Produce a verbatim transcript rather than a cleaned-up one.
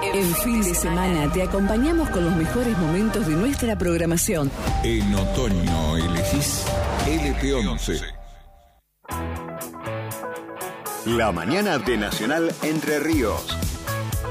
En fin de semana te acompañamos con los mejores momentos de nuestra programación. En otoño elegís L P once. La mañana de Nacional Entre Ríos.